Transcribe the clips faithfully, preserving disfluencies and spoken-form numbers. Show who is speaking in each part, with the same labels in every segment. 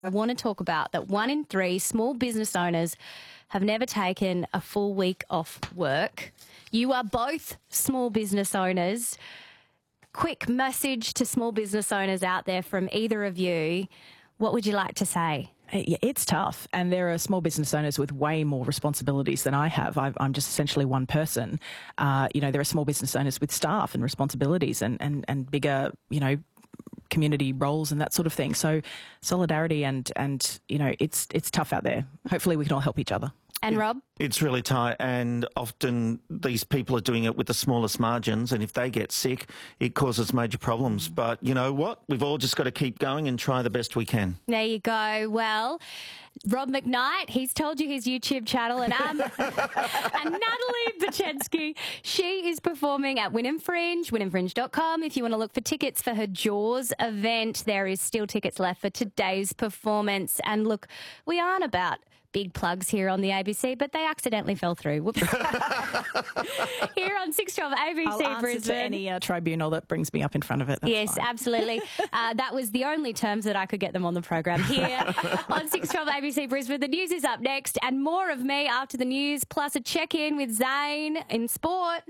Speaker 1: I want to talk about that one in three small business owners have never taken a full week off work. You are both small business owners. Quick message to small business owners out there from either of you. What would you like to say?
Speaker 2: Yeah, it's tough, and there are small business owners with way more responsibilities than I have. I've, I'm just essentially one person. Uh, you know, there are small business owners with staff and responsibilities and, and, and bigger, you know, community roles and that sort of thing. So solidarity and, and you know, it's it's tough out there. Hopefully we can all help each other.
Speaker 1: And Rob?
Speaker 3: It's really tight, and often these people are doing it with the smallest margins, and if they get sick, it causes major problems. But you know what? We've all just got to keep going and try the best we can.
Speaker 1: There you go. Well, Rob McKnight, he's told you his YouTube channel, and, um, and Natalie Bachensky, she is performing at Wynnum Fringe, wynnum fringe dot com. If you want to look for tickets for her Jaws event, there is still tickets left for today's performance. And look, we aren't about big plugs here on the A B C, but they accidentally fell through. Whoops. Here on six twelve A B C
Speaker 2: I'll answer
Speaker 1: Brisbane.
Speaker 2: to any uh, tribunal that brings me up in front of it. That's
Speaker 1: yes,
Speaker 2: fine.
Speaker 1: absolutely. Uh, that was the only terms that I could get them on the program here on six twelve A B C Brisbane. The news is up next, and more of me after the news, plus a check-in with Zane in sport.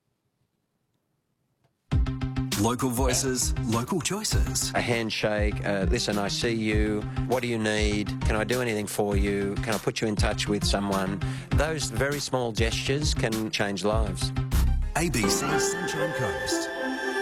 Speaker 4: Local voices, local choices.
Speaker 5: A handshake, uh, listen, I see you, what do you need, can I do anything for you, can I put you in touch with someone? Those very small gestures can change lives.
Speaker 4: A B C Sunshine Coast.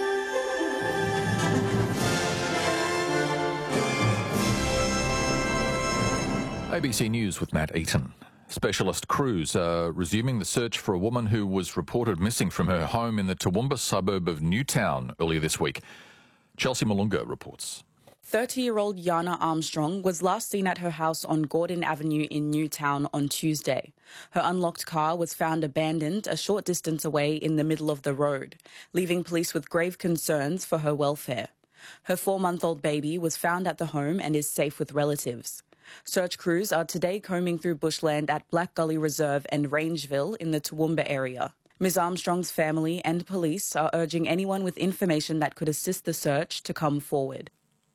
Speaker 6: A B C News with Matt Eaton. Specialist crews are resuming the search for a woman who was reported missing from her home in the Toowoomba suburb of Newtown earlier this week. Chelsea Malunga reports.
Speaker 7: thirty-year-old Yana Armstrong was last seen at her house on Gordon Avenue in Newtown on Tuesday. Her unlocked car was found abandoned a short distance away in the middle of the road, leaving police with grave concerns for her welfare. Her four-month-old baby was found at the home and is safe with relatives. Search crews are today combing through bushland at Black Gully Reserve and Rangeville in the Toowoomba area. Miz Armstrong's family and police are urging anyone with information that could assist the search to come forward.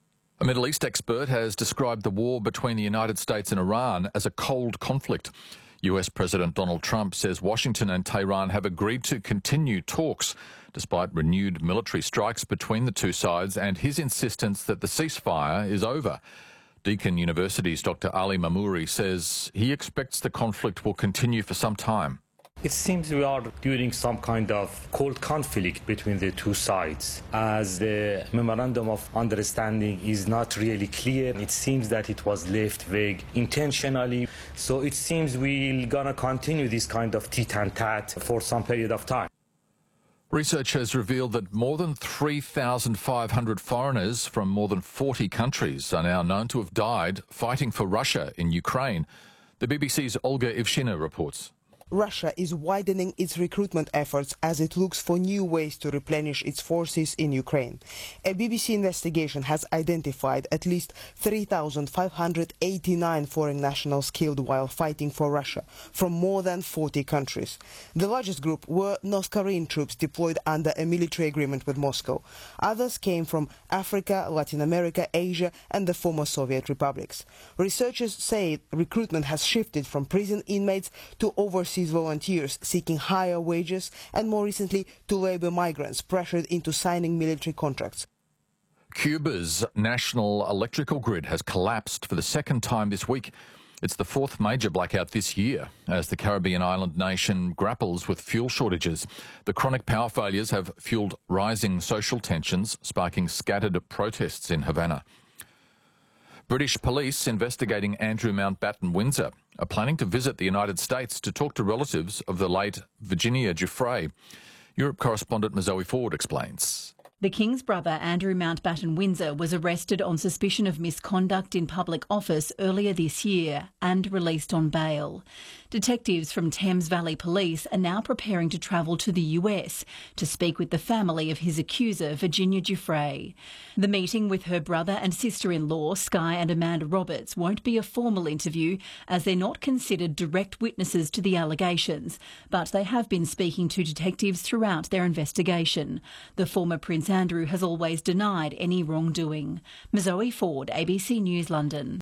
Speaker 6: A Middle East expert has described the war between the United States and Iran as a cold conflict. U S President Donald Trump says Washington and Tehran have agreed to continue talks despite renewed military strikes between the two sides and his insistence that the ceasefire is over. Deakin University's Doctor Ali Mamouri says he expects the conflict will continue for some time.
Speaker 8: It seems we are during some kind of cold conflict between the two sides, as the memorandum of understanding is not really clear. It seems that it was left vague intentionally. So it seems we're going to continue this kind of tit-and-tat for some period of time.
Speaker 6: Research has revealed that more than three thousand five hundred foreigners from more than forty countries are now known to have died fighting for Russia in Ukraine. The B B C's Olga Ivshina reports.
Speaker 9: Russia is widening its recruitment efforts as it looks for new ways to replenish its forces in Ukraine. A B B C investigation has identified at least three thousand five hundred eighty-nine foreign nationals killed while fighting for Russia from more than forty countries. The largest group were North Korean troops deployed under a military agreement with Moscow. Others came from Africa, Latin America, Asia and the former Soviet republics. Researchers say recruitment has shifted from prison inmates to overseas volunteers seeking higher wages and more recently to labour migrants pressured into signing military contracts.
Speaker 6: Cuba's national electrical grid has collapsed for the second time this week. It's the fourth major blackout this year as the Caribbean island nation grapples with fuel shortages. The chronic power failures have fuelled rising social tensions, sparking scattered protests in Havana. British police investigating Andrew Mountbatten Windsor are planning to visit the United States to talk to relatives of the late Virginia Giuffre. Europe correspondent Zoe Ford explains.
Speaker 10: The King's brother, Andrew Mountbatten Windsor, was arrested on suspicion of misconduct in public office earlier this year and released on bail. Detectives from Thames Valley Police are now preparing to travel to the U S to speak with the family of his accuser, Virginia Giuffre. The meeting with her brother and sister-in-law, Sky and Amanda Roberts, won't be a formal interview as they're not considered direct witnesses to the allegations, but they have been speaking to detectives throughout their investigation. The former Prince Andrew has always denied any wrongdoing. Zoe Ford, A B C News, London.